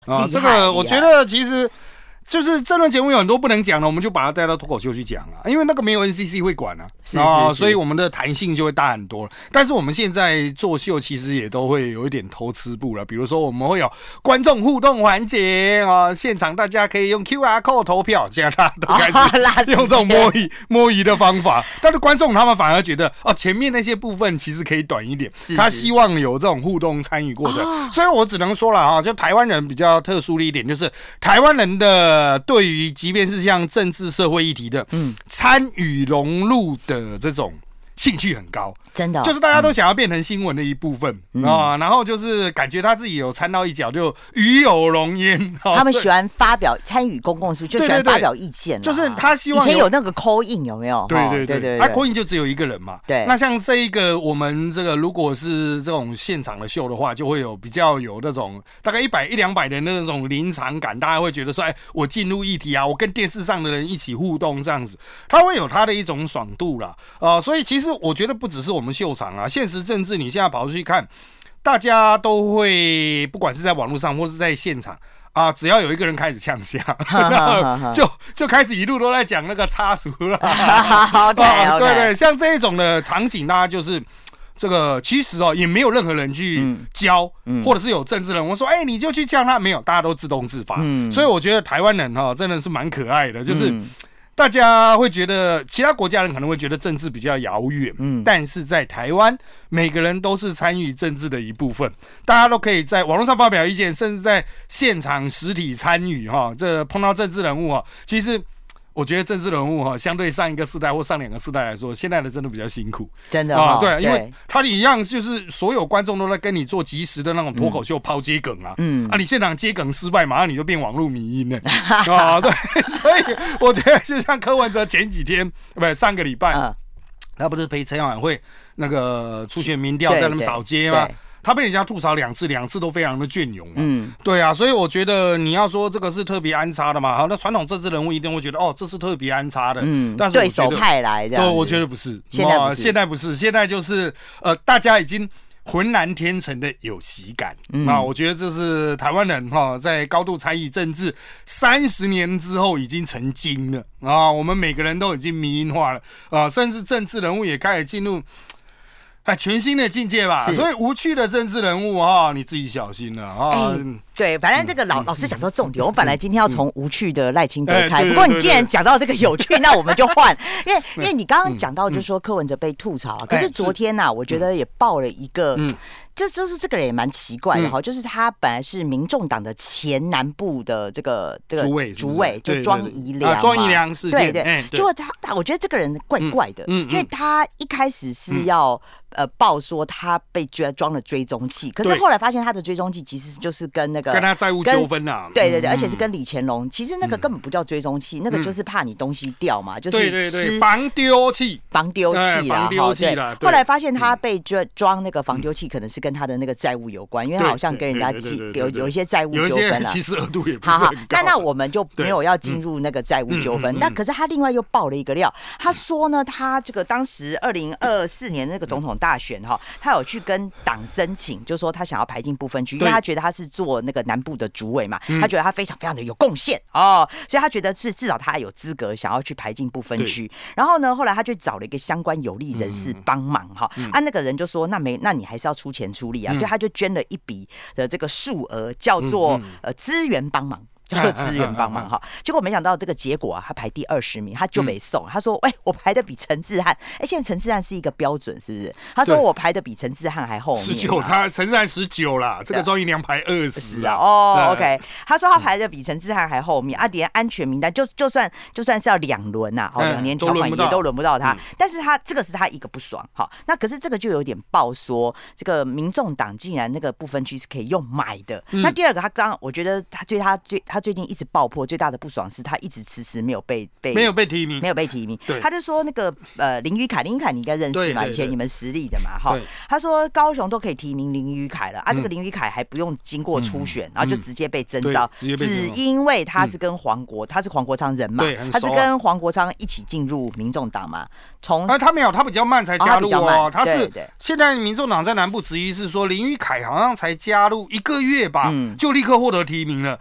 这个我觉得其实。就是这轮节目有很多不能讲的，我们就把它带到脱口秀去讲了，因为那个没有 NCC 会管所以我们的弹性就会大很多了。但是我们现在做秀其实也都会有一点偷吃步了，比如说我们会有观众互动环节现场大家可以用 QR code 投票，现在大家都开始用这种摸鱼的方法，但是观众他们反而觉得前面那些部分其实可以短一点，他希望有这种互动参与过程，所以我只能说了就台湾人比较特殊的一点就是台湾人的。对于即便是像政治社会议题的参与融入的这种兴趣很高， 真的， 就是大家都想要变成新闻的一部分然后就是感觉他自己有掺到一脚，就与有荣焉。 他们喜欢参与公共事，就喜欢发表意见， 就是他希望以前有那个 call in 有没有？ 对，call in 就只有一个人嘛。 对， 那像这一个我们这个如果是这种现场的秀的话，就会有比较有那种大概100-200人的那种临场感，大家会觉得说，我进入议题我跟电视上的人一起互动这样子，他会有他的一种爽度啦。所以其实我觉得不只是我们秀场现实政治你现在跑出去看，大家都会不管是在网络上或是在现场只要有一个人开始呛下就开始一路都在讲那个插俗了对，像这一种的场景大家就是这个其实也没有任何人去教或者是有政治人物说你就去呛他，没有，大家都自动自发所以我觉得台湾人真的是蛮可爱的，就是大家会觉得其他国家人可能会觉得政治比较遥远但是在台湾每个人都是参与政治的一部分，大家都可以在网络上发表意见，甚至在现场实体参与这碰到政治人物其实我觉得政治人物相对上一个世代或上2个世代来说，现在的真的比较辛苦， 真的对，因为他一样就是所有观众都在跟你做即时的那种脱口秀抛接梗你现场接梗失败，马上你就变网络迷因了对，所以我觉得就像柯文哲前几天上个礼拜他不是陪陈婉慧那个初选民调在那边扫街吗？他被人家吐槽2次都非常的隽永对啊，所以我觉得你要说这个是特别安插的嘛，那传统政治人物一定会觉得这是特别安插的但是对手派来的， 对，我觉得不是，现在不是，现在就是大家已经浑然天成的有喜感我觉得这是台湾人在高度参与政治30年之后已经成精了我们每个人都已经迷因化了甚至政治人物也开始进入全新的境界吧，所以无趣的政治人物你自己小心了对，反正这个老师讲到重点，我本来今天要从无趣的赖清德开，不过你既然讲到这个有趣，那我们就换，因为你刚刚讲到就是说柯文哲被吐槽可是昨天我觉得也爆了一个。就是这个人也蛮奇怪的就是他本来是民众党的前南部的这个主委，就庄宜良事件，对，结果我觉得这个人怪怪的，因为他一开始是要报说他被装了追踪器，可是后来发现他的追踪器其实就是跟他债务纠纷对，而且是跟李乾隆，其实那个根本不叫追踪器，那个就是怕你东西掉嘛，就是对防丢器啦。后来发现他被装那个防丢器，可能是跟他的那个债务有关，因为他好像跟人家有一些债务纠纷其实额度也不是很高。 那我们就没有要进入那个债务纠纷。那可是他另外又爆了一个料，他说呢，他这个当时2024年那个总统大选他有去跟党申请，就说他想要排进不分区，因为他觉得他是做那个南部的主委嘛，他觉得他非常非常的有贡献所以他觉得至少他有资格想要去排进不分区。然后呢，后来他就找了一个相关有利人士帮忙那个人就说那你还是要出钱出力所以他就捐了一笔的这个数额，叫做资源帮忙。叫做资源帮忙结果没想到这个结果他排第20名，他就没送。他说我排的比陈志汉现在陈志汉是一个标准是不是？他说我排的比陈志汉还后面 19，他陈志汉19啦，这个庄宜良排20啦 OK， 他说他排的比陈志汉还后面连安全名单就算是要2轮2年条款也都轮不到他但是他这个是他一个不爽那可是这个就有点爆说这个民众党竟然那个不分区是可以用买的那第二个我觉得他最近一直爆破，最大的不爽是他一直迟迟没有被提名， 没有被提名。 对， 他就说那个林宇凯你应该认识嘛，以前你们实力的嘛，哈。他说高雄都可以提名林宇凯了啊，这个林宇凯还不用经过初选，然后就直接被征召，只因为他是跟他是黄国昌人嘛，他是跟黄国昌一起进入民众党嘛。 他没有，他比较慢才加入哦。他是现在民众党在南部质疑是说林宇凯好像才加入1个月吧，就立刻获得提名了。